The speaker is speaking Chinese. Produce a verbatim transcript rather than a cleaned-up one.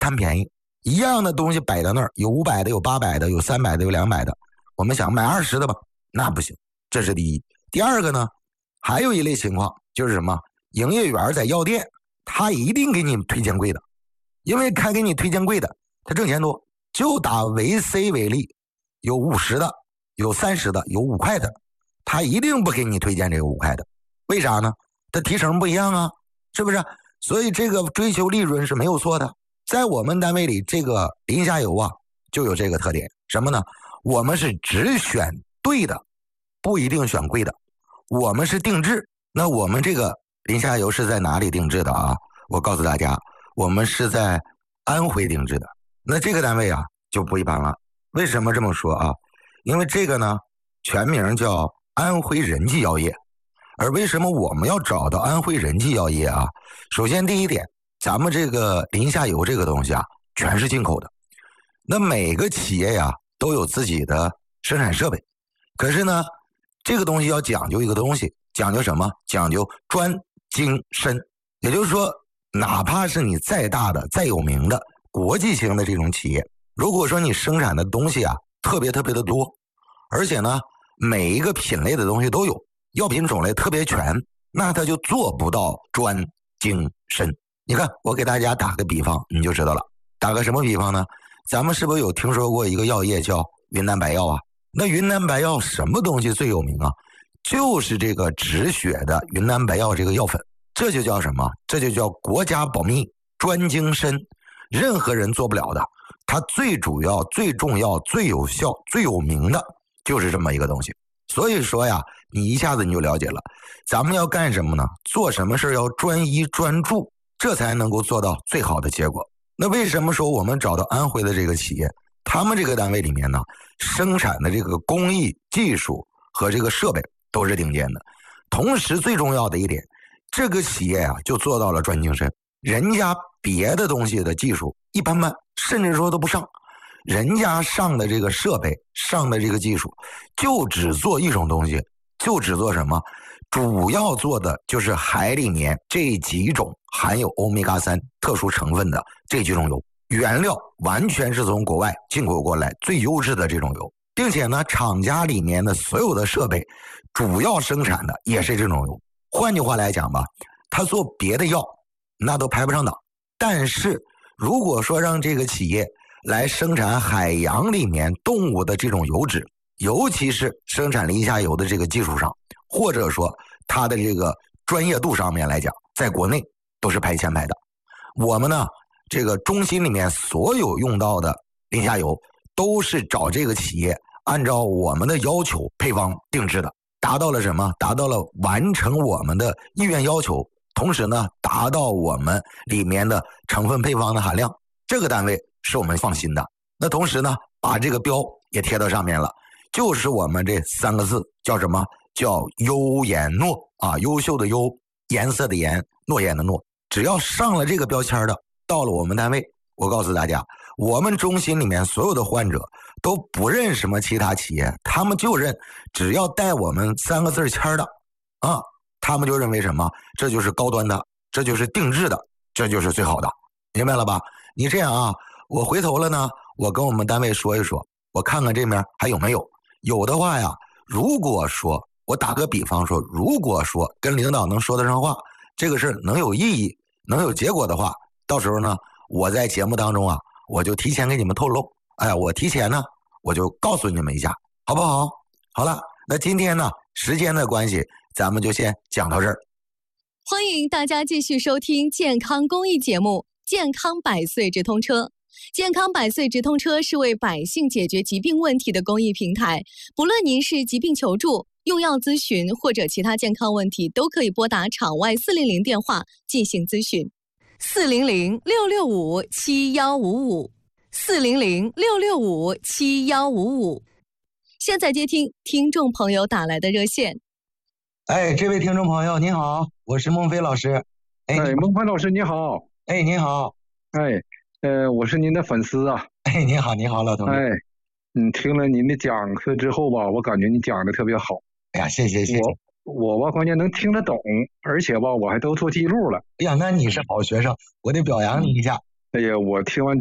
贪便宜，一样的东西摆在那儿，有五百的，有八百的，有三百的，有两百的，我们想买二十的吧，那不行，这是第一。第二个呢，还有一类情况就是什么，营业员在药店，他一定给你推荐贵的，因为他给你推荐贵的，他挣钱多。就打维 C 为例，有五十的，有三十的，有五块的，他一定不给你推荐这个五块的，为啥呢？他提成不一样啊，是不是？所以这个追求利润是没有错的。在我们单位里，这个临下游啊，就有这个特点，什么呢？我们是只选对的，不一定选贵的。我们是定制，那我们这个临下游是在哪里定制的啊？我告诉大家，我们是在安徽定制的。那这个单位啊就不一般了。为什么这么说啊？因为这个呢全名叫安徽仁济药业。而为什么我们要找到安徽仁济药业啊？首先第一点，咱们这个临下游这个东西啊全是进口的。那每个企业呀都有自己的生产设备，可是呢这个东西要讲究一个东西，讲究什么？讲究专精深。也就是说，哪怕是你再大的再有名的国际型的这种企业，如果说你生产的东西啊特别特别的多，而且呢每一个品类的东西都有，药品种类特别全，那它就做不到专精深。你看我给大家打个比方你就知道了。打个什么比方呢？咱们是不是有听说过一个药业叫云南白药啊？那云南白药什么东西最有名啊？就是这个止血的云南白药这个药粉。这就叫什么？这就叫国家保密，专精深，任何人做不了的。它最主要最重要最有效最有名的就是这么一个东西。所以说呀，你一下子你就了解了咱们要干什么呢？做什么事要专一专注，这才能够做到最好的结果。那为什么说我们找到安徽的这个企业，他们这个单位里面呢生产的这个工艺技术和这个设备都是顶尖的。同时最重要的一点，这个企业啊就做到了专精深。人家别的东西的技术一般般，甚至说都不上，人家上的这个设备上的这个技术就只做一种东西，就只做什么？主要做的就是海里面这几种含有欧米伽三特殊成分的这几种油，原料完全是从国外进口过来最优质的这种油，并且呢厂家里面的所有的设备主要生产的也是这种油。换句话来讲吧，他做别的药那都排不上档，但是如果说让这个企业来生产海洋里面动物的这种油脂，尤其是生产临下游的这个技术上，或者说它的这个专业度上面来讲，在国内都是排前排的。我们呢这个中心里面所有用到的临下游都是找这个企业按照我们的要求配方定制的，达到了什么？达到了完成我们的意愿要求，同时呢达到我们里面的成分配方的含量，这个单位是我们放心的。那同时呢把这个标也贴到上面了，就是我们这三个字叫什么？叫优颜诺啊，优秀的优，颜色的颜，诺言的诺。只要上了这个标签的，到了我们单位，我告诉大家，我们中心里面所有的患者都不认什么其他企业，他们就认只要带我们三个字签的啊，他们就认为什么？这就是高端的，这就是定制的，这就是最好的，明白了吧？你这样啊，我回头了呢，我跟我们单位说一说，我看看这面还有没有，有的话呀，如果说我打个比方说，如果说跟领导能说得上话，这个事能有意义能有结果的话，到时候呢我在节目当中啊我就提前给你们透露，哎，我提前呢我就告诉你们一下，好不好？好了，那今天呢时间的关系咱们就先讲到这儿。 欢迎大家继续收听健康公益节目健康百岁直通车。健康百岁直通车是为百姓解决疾病问题的公益平台，不论您是疾病求助、用药咨询或者其他健康问题，都可以拨打场外四零零电话进行咨询。四零零六六五七幺五五，四零零六六五七幺五五。现在接听听众朋友打来的热线。 哎，这位听众朋友您好，我是孟飞老师。 哎，哎孟飞老师你好。 哎，您好。 哎，呃，我是您的粉丝啊。 哎，您好，您好，老同志。 哎，嗯，听了您的讲课之后吧，我感觉你讲的特别好。 哎呀，谢谢谢谢。 我我吧，关键能听得懂，而且吧，我还都做记录了。 哎呀，那你是好学生，我得表扬你一下。 哎呀，我听完。